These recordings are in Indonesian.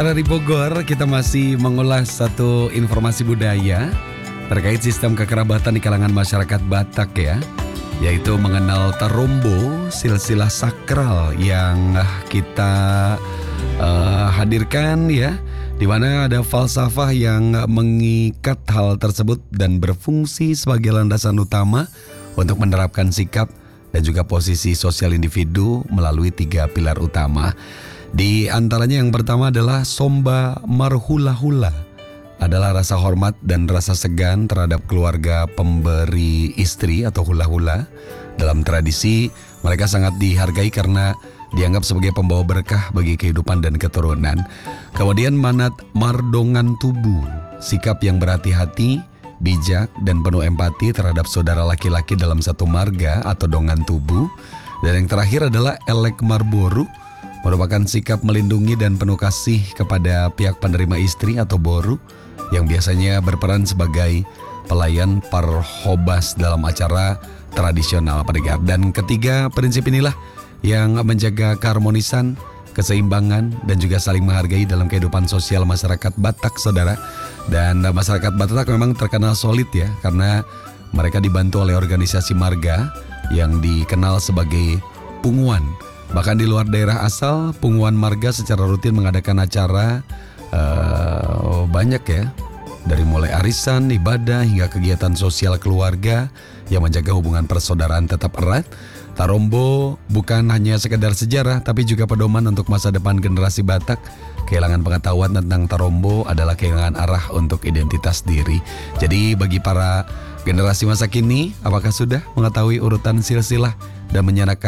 Dari Bogor, kita masih mengulas satu informasi budaya terkait sistem kekerabatan di kalangan masyarakat Batak ya, yaitu mengenal tarombo, silsilah sakral yang kita hadirkan ya, di mana ada falsafah yang mengikat hal tersebut dan berfungsi sebagai landasan utama untuk menerapkan sikap dan juga posisi sosial individu melalui 3 pilar utama. Di antaranya yang pertama adalah somba marhula-hula, adalah rasa hormat dan rasa segan terhadap keluarga pemberi istri atau hula-hula. Dalam tradisi, mereka sangat dihargai karena dianggap sebagai pembawa berkah bagi kehidupan dan keturunan. Kemudian manat mardongan tubuh, sikap yang berhati-hati, bijak, dan penuh empati terhadap saudara laki-laki dalam satu marga atau dongan tubuh. Dan yang terakhir adalah elek marboru, merupakan sikap melindungi dan penuh kasih kepada pihak penerima istri atau boru yang biasanya berperan sebagai pelayan parhobas dalam acara tradisional pendengar. Dan ketiga prinsip inilah yang menjaga keharmonisan, keseimbangan, dan juga saling menghargai dalam kehidupan sosial masyarakat Batak, saudara. Dan masyarakat Batak memang terkenal solid ya, karena mereka dibantu oleh organisasi marga yang dikenal sebagai punguan. Bahkan di luar daerah asal, punguan marga secara rutin mengadakan acara banyak ya, dari mulai arisan, ibadah, hingga kegiatan sosial keluarga yang menjaga hubungan persaudaraan tetap erat. Tarombo bukan hanya sekedar sejarah, tapi juga pedoman untuk masa depan generasi Batak. Kehilangan pengetahuan tentang tarombo adalah kehilangan arah untuk identitas diri. Jadi bagi para generasi masa kini, apakah sudah mengetahui urutan silsilah dan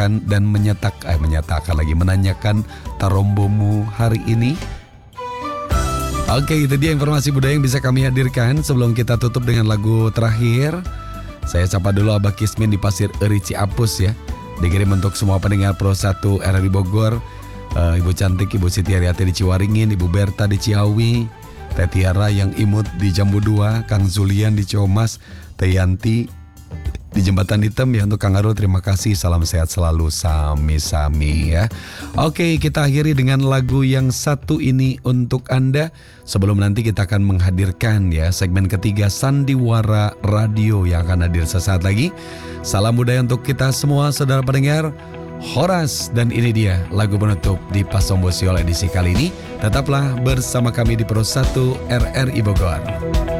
menanyakan tarombomu hari ini? Oke, itu dia informasi budaya yang bisa kami hadirkan. Sebelum kita tutup dengan lagu terakhir, saya sapa dulu Abah Kismin di Pasir Eri Ciapus ya. Dikirim untuk semua pendengar Pro 1 RRI Bogor, Ibu Cantik, Ibu Siti Haryati di Ciwaringin, Ibu Berta di Ciawi, Teh Tiara yang imut di Jambu 2, Kang Zulian di Ciamas, Teh Yanti di Jembatan Hitam ya. Untuk Kang Arul terima kasih, salam sehat selalu, sami-sami ya. Oke, kita akhiri dengan lagu yang satu ini untuk Anda. Sebelum nanti kita akan menghadirkan ya segmen ketiga Sandiwara Radio yang akan hadir sesaat lagi. Salam budaya untuk kita semua saudara pendengar. Horas, dan ini dia lagu penutup di Pasombosiol edisi kali ini. Tetaplah bersama kami di Pro 1 RRI Bogor.